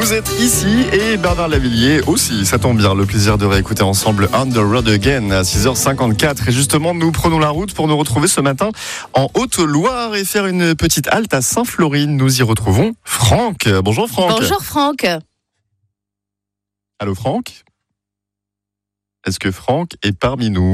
Vous êtes ici et Bernard Lavillier aussi, ça tombe bien. Le plaisir de réécouter ensemble On the Road Again à 6h54. Et justement, nous prenons la route pour nous retrouver ce matin en Haute-Loire et faire une petite halte à Sainte-Florine. Nous y retrouvons Franck. Bonjour Franck. Bonjour Franck. Allô Franck ? Est-ce que Franck est parmi nous ?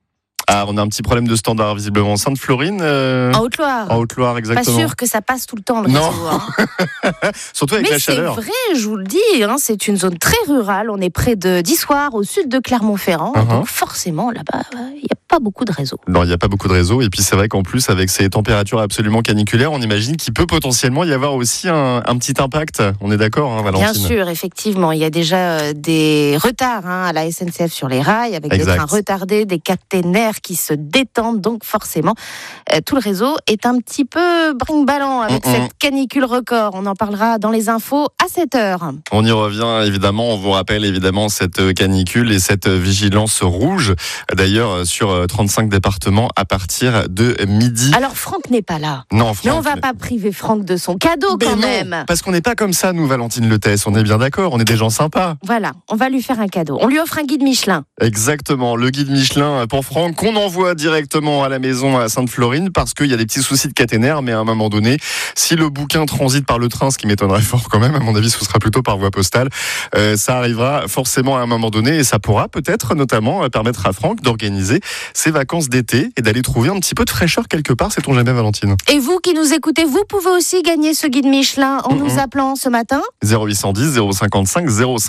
Ah, on a un petit problème de standard visiblement. Sainte-Florine En Haute-Loire. En Haute-Loire, exactement. Pas sûr que ça passe tout le temps le Non. réseau. Hein. Surtout avec Mais la chaleur. c'est vrai, je vous le dis, hein, c'est une zone très rurale. On est près d'Issoire, au sud de Clermont-Ferrand. Donc forcément, là-bas, il n'y a pas beaucoup de réseau. Non, il n'y a pas beaucoup de réseau. Et puis c'est vrai qu'en plus, avec ces températures absolument caniculaires, on imagine qu'il peut potentiellement y avoir aussi un petit impact. On est d'accord, hein, Valentine ? Bien sûr, effectivement. Il y a déjà des retards à la SNCF sur les rails, avec Exact. des trains retardés, des caténaires qui se détendent. Donc forcément, tout le réseau est un petit peu brinque-ballant avec cette canicule record. On en parlera dans les infos à 7h. On y revient évidemment. On vous rappelle évidemment cette canicule et cette vigilance rouge. D'ailleurs, sur 35 départements à partir de midi. Alors Franck n'est pas là. Non, Franck. Mais on va pas priver Franck de son cadeau quand même. Parce qu'on n'est pas comme ça, nous, Valentine Le Thess. On est bien d'accord. On est des gens sympas. Voilà, on va lui faire un cadeau. On lui offre un guide Michelin. Exactement. Le guide Michelin pour Franck qu'on envoie directement à la maison à Sainte-Florine parce qu'il y a des petits soucis de caténaire. Mais à un moment donné, si le bouquin transite par le train, ce qui m'étonnerait fort quand même, à mon avis, ce sera plutôt par voie postale, ça arrivera forcément à un moment donné et ça pourra peut-être notamment permettre à Franck d'organiser ses vacances d'été et d'aller trouver un petit peu de fraîcheur quelque part, sait-on jamais, Valentine. Et vous qui nous écoutez, vous pouvez aussi gagner ce guide Michelin en nous appelant ce matin. 0810 055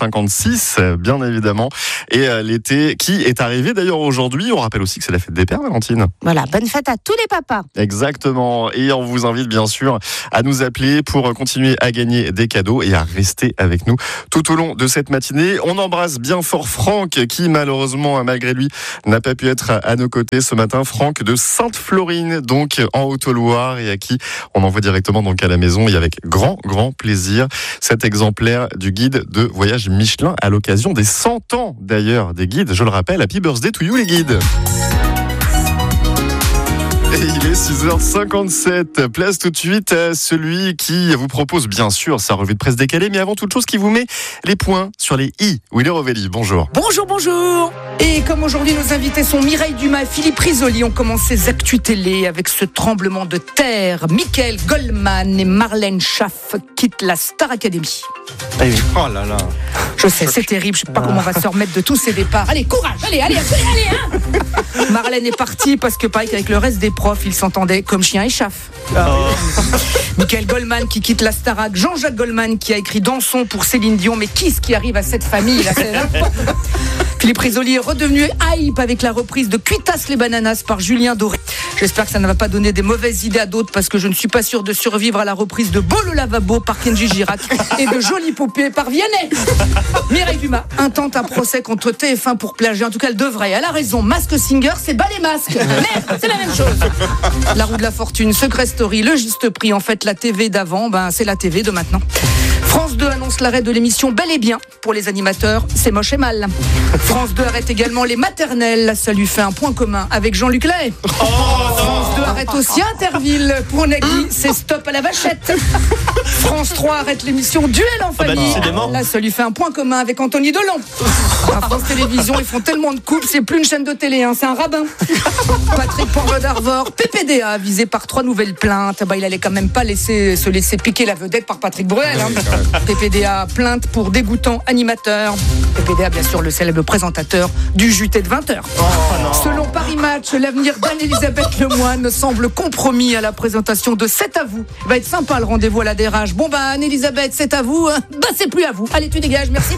056, bien évidemment. Et l'été qui est arrivé d'ailleurs aujourd'hui. On rappelle aussi que c'est la fête des pères, Valentine. Voilà, bonne fête à tous les papas. Exactement. Et on vous invite bien sûr à nous appeler pour continuer à gagner des cadeaux et à rester avec nous tout au long de cette matinée. On embrasse bien fort Franck qui malheureusement, malgré lui, n'a pas pu être à nos côtés ce matin. Franck de Sainte-Florine, donc en Haute-Loire, et à qui on envoie directement donc à la maison et avec grand plaisir cet exemplaire du guide de voyage Michelin à l'occasion des 100 ans d'ailleurs des guides. Je le rappelle, happy birthday to you les guides. Et il est 6h57, place tout de suite à celui qui vous propose bien sûr sa revue de presse décalée, mais avant toute chose qui vous met les points sur les i. Willy Rovelli, bonjour. Bonjour. Et comme aujourd'hui nos invités sont Mireille Dumas et Philippe Risoli, on commence ces actus télé avec ce tremblement de terre. Michael Goldman et Marlène Schaff quittent la Star Academy. Oh là là. Je sais, c'est terrible, je sais pas comment on va se remettre de tous ces départs. Allez, courage, allez Marlène est partie parce que pareil qu'avec le reste des profs, ils s'entendaient comme chien et chaff. Michael Goldman qui quitte la Starac, Jean-Jacques Goldman qui a écrit Dansons pour Céline Dion, mais qu'est-ce qui arrive à cette famille là, Philippe Risoli est redevenu hype avec la reprise de Cuitas les bananas par Julien Doré. J'espère que ça ne va pas donner des mauvaises idées à d'autres parce que je ne suis pas sûr de survivre à la reprise de Beau le lavabo par Kenji Girac et de Jolie poupée par Vianney. Mireille Dumas intente un procès contre TF1 pour plagiat. En tout cas, elle devrait. Elle a raison. Mask Singer, c'est bas les masques. Merde, c'est la même chose. La roue de la fortune, Secret Story, le juste prix. En fait, la TV d'avant, c'est la TV de maintenant. France 2 annonce l'arrêt de l'émission Bel et Bien pour les animateurs. C'est moche et mal. France 2 arrête également les maternelles. Ça lui fait un point commun avec Jean-Luc Lahaye. France 2 arrête aussi Interville. Pour Nagui, c'est stop à la vachette. France 3 arrête l'émission Duel en famille. Là, ça lui fait un point commun avec Anthony Delon. À France Télévisions, ils font tellement de coupes, c'est plus une chaîne de télé, c'est un rabbin. Patrick Poivre d'Arvor, PPDA, visé par 3 nouvelles plaintes. Il allait quand même pas se laisser piquer la vedette par Patrick Bruel. PPDA, plainte pour dégoûtant animateur. PPDA, bien sûr, le célèbre présentateur du JT de 20h. Selon Paris Match, l'avenir d'Anne-Elisabeth Lemoine semble compromis à la présentation de C'est à vous. Va être sympa le rendez-vous à la DRH. Bon Anne-Elisabeth, c'est à vous. C'est plus à vous. Allez, tu dégages, merci.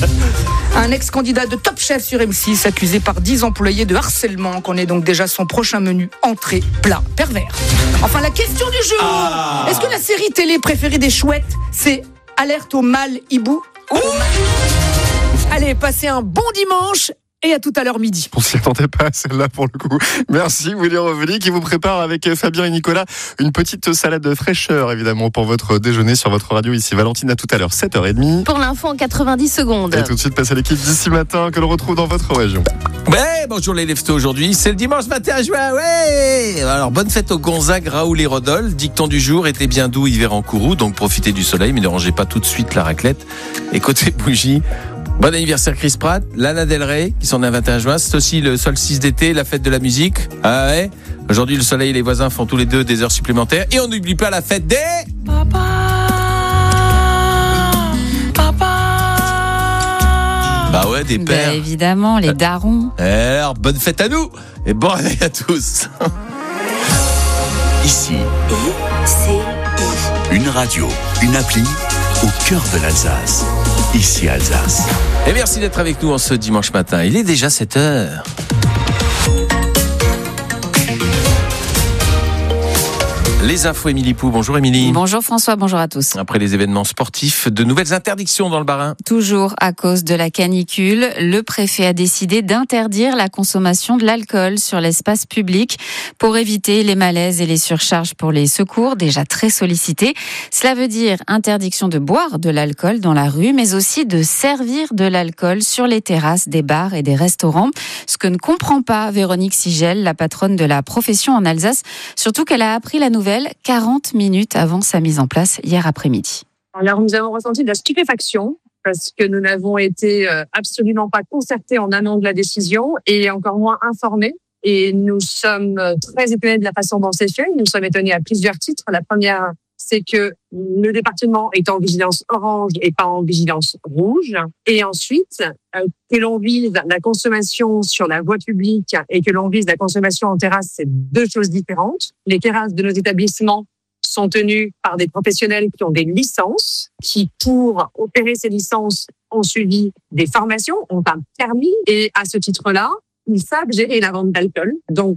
Un ex-candidat de Top Chef sur M6 accusé par 10 employés de harcèlement, qu'on est donc déjà son prochain menu entrée, plat, pervers. Enfin, la question du jour. Est-ce que la série télé préférée des chouettes, c'est Alerte au mâle hibou? Allez, passez un bon dimanche et à tout à l'heure midi. On s'y attendait pas à celle-là pour le coup. Merci Willy Reveli qui vous prépare avec Fabien et Nicolas une petite salade de fraîcheur évidemment pour votre déjeuner sur votre radio ici. Valentine, à tout à l'heure, 7h30. Pour l'info en 90 secondes. Et tout de suite, passe à l'équipe d'ici matin que l'on retrouve dans votre région. Ouais, bonjour les leftos aujourd'hui, c'est le dimanche 21 juin, ouais. Alors bonne fête aux Gonzague, Raoul et Rodolphe. Dicton du jour, était bien doux hiver en Kourou, donc profitez du soleil mais ne rangez pas tout de suite la raclette. Et côté bougie, bon anniversaire Chris Pratt, Lana Del Rey qui sont nés le 21 juin, c'est aussi le solstice d'été, la fête de la musique. Ah ouais. Aujourd'hui le soleil et les voisins font tous les deux des heures supplémentaires et on n'oublie pas la fête des Bah ouais, des pères. Bah évidemment, les darons. Alors, bonne fête à nous et bon réveil à tous. Ici, une radio, une appli au cœur de l'Alsace. Ici Alsace. Et merci d'être avec nous en ce dimanche matin. Il est déjà 7h. Les infos, Émilie Pou. Bonjour Émilie. Bonjour François, bonjour à tous. Après les événements sportifs, de nouvelles interdictions dans le Bas-Rhin. Toujours à cause de la canicule, le préfet a décidé d'interdire la consommation de l'alcool sur l'espace public pour éviter les malaises et les surcharges pour les secours, déjà très sollicités. Cela veut dire interdiction de boire de l'alcool dans la rue, mais aussi de servir de l'alcool sur les terrasses des bars et des restaurants. Ce que ne comprend pas Véronique Sigel, la patronne de la profession en Alsace, surtout qu'elle a appris la nouvelle 40 minutes avant sa mise en place hier après-midi. Alors nous avons ressenti de la stupéfaction parce que nous n'avons été absolument pas concertés en amont de la décision et encore moins informés. Et nous sommes très étonnés de la façon dont c'est fait. Nous sommes étonnés à plusieurs titres. La première, c'est que le département est en vigilance orange et pas en vigilance rouge. Et ensuite, que l'on vise la consommation sur la voie publique et que l'on vise la consommation en terrasse, c'est deux choses différentes. Les terrasses de nos établissements sont tenues par des professionnels qui ont des licences, qui, pour opérer ces licences, ont suivi des formations, ont un permis. Et à ce titre-là, ils savent gérer la vente d'alcool. Donc,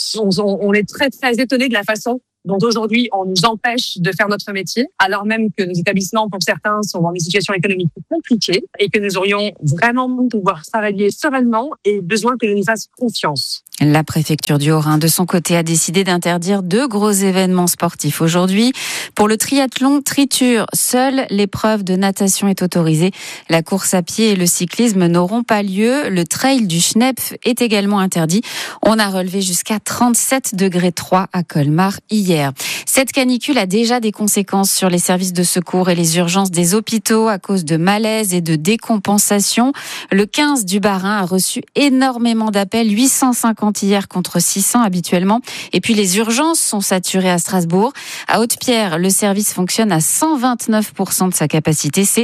on est très, très étonnés de la façon dont aujourd'hui on nous empêche de faire notre métier, alors même que nos établissements, pour certains, sont dans des situations économiques compliquées et que nous aurions vraiment pouvoir travailler sereinement et besoin que nous nous fassions confiance. La préfecture du Haut-Rhin, de son côté, a décidé d'interdire 2 gros événements sportifs aujourd'hui. Pour le triathlon Triture, seule l'épreuve de natation est autorisée. La course à pied et le cyclisme n'auront pas lieu. Le trail du Schnepf est également interdit. On a relevé jusqu'à 37,3 degrés à Colmar hier. Cette canicule a déjà des conséquences sur les services de secours et les urgences des hôpitaux à cause de malaise et de décompensation. Le 15 du Bas-Rhin a reçu énormément d'appels, 850 hier contre 600 habituellement. Et puis les urgences sont saturées à Strasbourg. À Haute-Pierre, le service fonctionne à 129% de sa capacité. C'est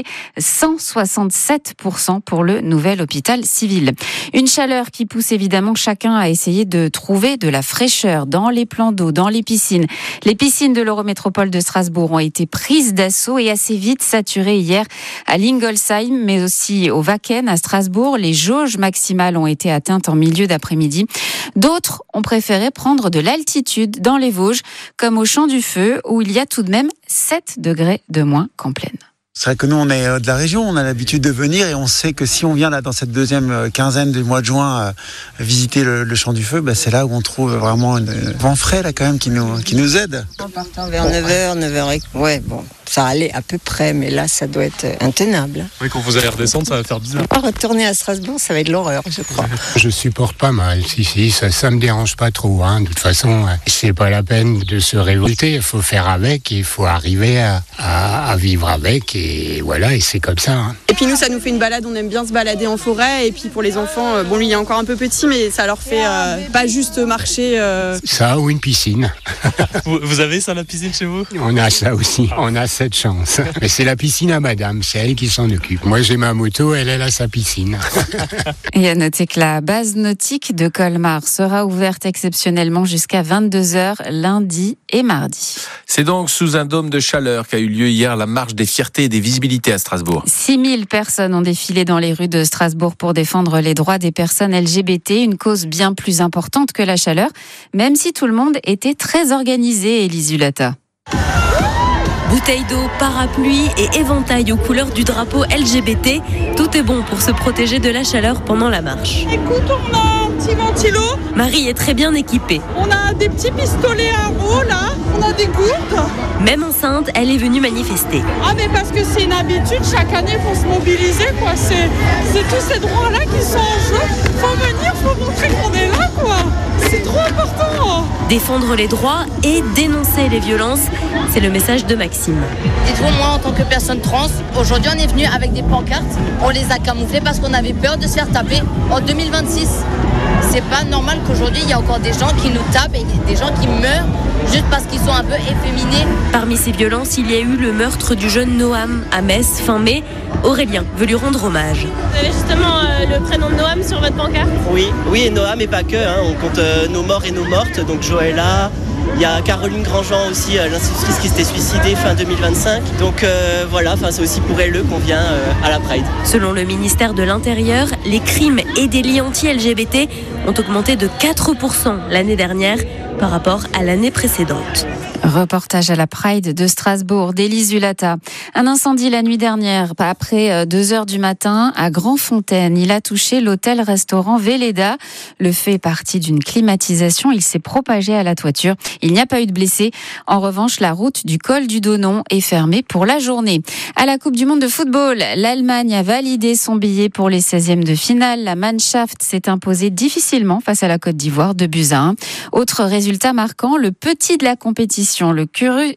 167% pour le nouvel hôpital civil. Une chaleur qui pousse évidemment chacun à essayer de trouver de la fraîcheur dans les plans d'eau, dans les piscines. Les piscines de l'Eurométropole de Strasbourg ont été prises d'assaut et assez vite saturées hier à Lingolsheim, mais aussi au Wacken à Strasbourg. Les jauges maximales ont été atteintes en milieu d'après-midi. D'autres ont préféré prendre de l'altitude dans les Vosges, comme au Champ du Feu, où il y a tout de même 7 degrés de moins qu'en plaine. C'est vrai que nous, on est de la région, on a l'habitude de venir et on sait que si on vient là dans cette deuxième quinzaine du mois de juin visiter le Champ du Feu, c'est là où on trouve vraiment un vent frais là quand même qui nous aide. En partant vers 9h, 9h, ouais, bon, ça allait à peu près, mais là, ça doit être intenable. Oui, quand vous allez redescendre, ça va faire bizarre. Retourner à Strasbourg, ça va être l'horreur, je crois. Je supporte pas mal, si, ça me dérange pas trop. De toute façon, c'est pas la peine de se révolter, il faut faire avec, il faut arriver à vivre avec, et voilà, et c'est comme ça. Et puis nous, ça nous fait une balade, on aime bien se balader en forêt, et puis pour les enfants, bon, lui, il est encore un peu petit, mais ça leur fait pas juste marcher. Ça ou une piscine. Vous avez ça, la piscine chez vous ? On a ça aussi, on a cette chance. Mais c'est la piscine à madame, c'est elle qui s'en occupe. Moi j'ai ma moto, elle a sa piscine. Et à noter que la base nautique de Colmar sera ouverte exceptionnellement jusqu'à 22h lundi et mardi. C'est donc sous un dôme de chaleur qu'a eu lieu hier la marche des fiertés et des visibilités à Strasbourg. 6000 personnes ont défilé dans les rues de Strasbourg pour défendre les droits des personnes LGBT, une cause bien plus importante que la chaleur, même si tout le monde était très organisé, Élise Hulata. Bouteilles d'eau, parapluie et éventail aux couleurs du drapeau LGBT. Tout est bon pour se protéger de la chaleur pendant la marche. Écoute, on a un petit ventilo. Marie est très bien équipée. On a des petits pistolets à eau là. On a des gourdes. Même enceinte, elle est venue manifester. Ah mais parce que c'est une habitude, chaque année il faut se mobiliser quoi. C'est tous ces droits-là qui sont en jeu. Faut venir, faut montrer qu'on est là quoi. C'est trop important. Défendre les droits et dénoncer les violences, c'est le message de Maxime. Dites-vous, moi en tant que personne trans, aujourd'hui on est venu avec des pancartes, on les a camouflées parce qu'on avait peur de se faire taper en 2026. C'est pas normal qu'aujourd'hui il y a encore des gens qui nous tapent et des gens qui meurent juste parce qu'ils sont un peu efféminés. Parmi ces violences, il y a eu le meurtre du jeune Noam à Metz fin mai. Aurélien veut lui rendre hommage. Vous avez justement le prénom de Noam sur votre pancarte ? Oui, et Noam et pas que, on compte nos morts et nos mortes, donc Joëlla. Il y a Caroline Grandjean aussi, l'institutrice qui s'était suicidée fin 2025. Donc voilà, c'est aussi pour elle qu'on vient à la Pride. Selon le ministère de l'Intérieur, les crimes et délits anti-LGBT ont augmenté de 4% l'année dernière par rapport à l'année précédente. Reportage à la Pride de Strasbourg, d'Élise Zulata. Un incendie la nuit dernière, après 2h du matin, à Grandfontaine. Il a touché l'hôtel-restaurant Véleda. Le feu est parti d'une climatisation. Il s'est propagé à la toiture. Il n'y a pas eu de blessés. En revanche, la route du col du Donon est fermée pour la journée. À la Coupe du Monde de football, l'Allemagne a validé son billet pour les 16e de finale. La Mannschaft s'est imposée difficilement face à la Côte d'Ivoire, 2-1. Autre résultat marquant, le petit de la compétition, le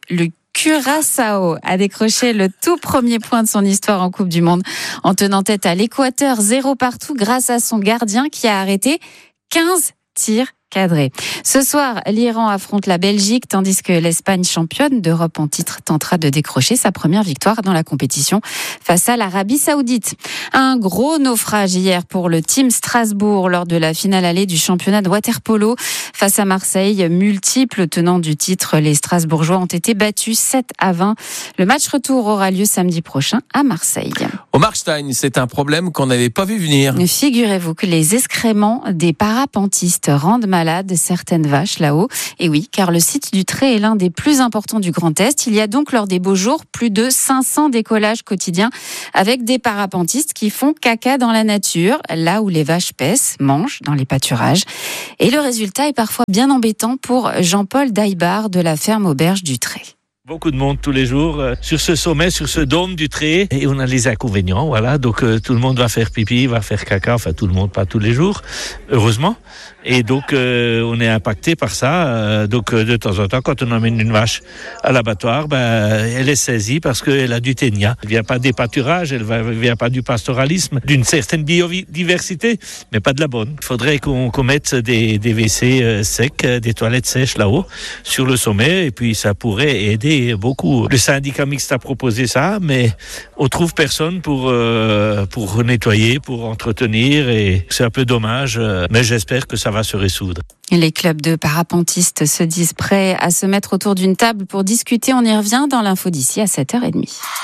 Curaçao a décroché le tout premier point de son histoire en Coupe du Monde en tenant tête à l'Équateur 0 partout grâce à son gardien qui a arrêté 15 tirs cadré. Ce soir, l'Iran affronte la Belgique, tandis que l'Espagne, championne d'Europe en titre, tentera de décrocher sa première victoire dans la compétition face à l'Arabie Saoudite. Un gros naufrage hier pour le Team Strasbourg lors de la finale allée du championnat de water-polo face à Marseille. Multiples tenants du titre, les Strasbourgeois ont été battus 7-20. Le match retour aura lieu samedi prochain à Marseille. Au Markstein, c'est un problème qu'on n'avait pas vu venir. Figurez-vous que les excréments des parapentistes rendent malade certaines vaches là-haut. Et oui, car le site du Tré est l'un des plus importants du Grand Est. Il y a donc lors des beaux jours plus de 500 décollages quotidiens avec des parapentistes qui font caca dans la nature, là où les vaches paissent, mangent dans les pâturages. Et le résultat est parfois bien embêtant pour Jean-Paul Daibard de la ferme auberge du Tré. Beaucoup de monde tous les jours sur ce sommet, sur ce dôme du Tré. Et on a les inconvénients, voilà. Donc tout le monde va faire pipi, va faire caca. Enfin, tout le monde, pas tous les jours, heureusement. Et donc on est impacté par ça. Donc de temps en temps, quand on emmène une vache à l'abattoir, elle est saisie parce qu'elle a du ténia. Elle vient pas des pâturages, elle vient pas du pastoralisme, d'une certaine biodiversité, mais pas de la bonne. Il faudrait qu'on mette des WC secs, des toilettes sèches là-haut, sur le sommet. Et puis ça pourrait aider beaucoup. Le syndicat mixte a proposé ça, mais on trouve personne pour nettoyer, pour entretenir, et c'est un peu dommage, mais j'espère que ça va se résoudre. Les clubs de parapentistes se disent prêts à se mettre autour d'une table pour discuter. On y revient dans l'info d'ici à 7h30.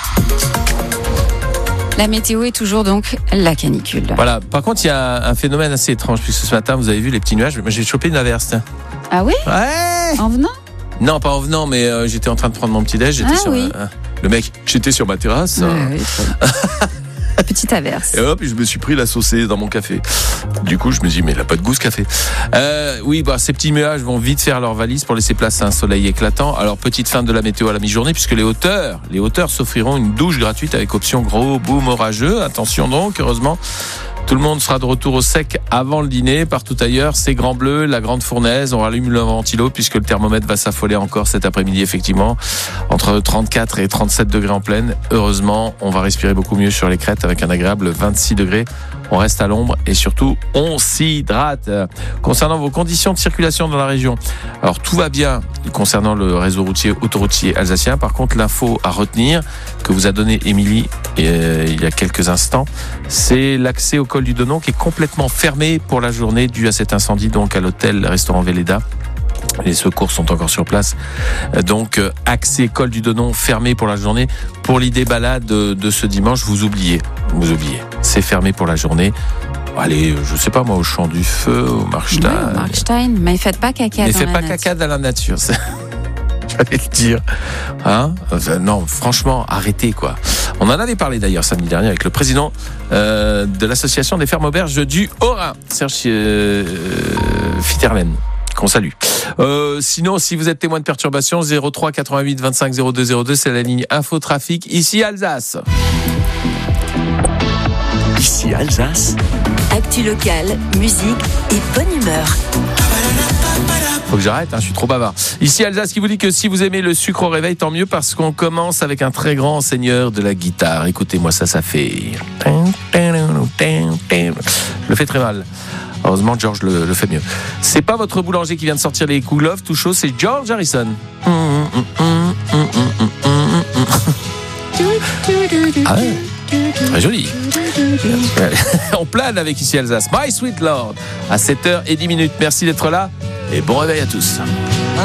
La météo est toujours donc la canicule. Voilà. Par contre, il y a un phénomène assez étrange, puisque ce matin, vous avez vu les petits nuages. Moi, j'ai chopé une averse. Ah oui ? Ouais. En venant ? Non, pas en venant, mais j'étais en train de prendre mon petit-déj. J'étais sur ma terrasse. Oui, petite averse. Et hop, je me suis pris la saucée dans mon café. Du coup, je me dis, mais il n'a pas de goût ce café. Ces petits nuages vont vite faire leur valise pour laisser place à un soleil éclatant. Alors, petite fin de la météo à la mi-journée, puisque les hauteurs s'offriront une douche gratuite avec option gros boom orageux. Attention donc, heureusement. Tout le monde sera de retour au sec avant le dîner. Partout ailleurs, c'est Grand Bleu, la Grande Fournaise. On rallume le ventilo puisque le thermomètre va s'affoler encore cet après-midi, effectivement. Entre 34 et 37 degrés en pleine. Heureusement, on va respirer beaucoup mieux sur les crêtes avec un agréable 26 degrés. On reste à l'ombre et surtout, on s'hydrate. Concernant vos conditions de circulation dans la région, alors tout va bien concernant le réseau autoroutier alsacien. Par contre, l'info à retenir que vous a donné Émilie il y a quelques instants, c'est l'accès au col du Donon qui est complètement fermé pour la journée dû à cet incendie, donc à l'hôtel-restaurant Véleda. Les secours sont encore sur place. Donc, accès col du Donon fermé pour la journée. Pour l'idée balade de ce dimanche, vous oubliez. C'est fermé pour la journée. Allez, je sais pas moi, au Champ du Feu, au Markstein. Oui, au Markstein, mais faites pas caca dans la nature. Mais faites pas caca dans la nature. J'allais le dire. Hein? Non, franchement, arrêtez, quoi. On en avait parlé d'ailleurs samedi dernier avec le président de l'association des fermes auberges du Haut-Rhin, Serge Fitterlen, qu'on salue. Sinon, si vous êtes témoin de perturbations, 03 88 25 02 02, c'est la ligne Infotrafic, ici Alsace. Ici Alsace. Actu locale, musique et bonne humeur. Faut que j'arrête, je suis trop bavard. Ici Alsace qui vous dit que si vous aimez le sucre au réveil, tant mieux parce qu'on commence avec un très grand seigneur de la guitare. Écoutez-moi ça fait... Je le fais très mal. Heureusement, George le fait mieux. C'est pas votre boulanger qui vient de sortir les Cool Love tout chaud, c'est George Harrison. Ah ouais. Très joli. On plane avec ici Alsace. My Sweet Lord à 7h10. Merci d'être là et bon réveil à tous.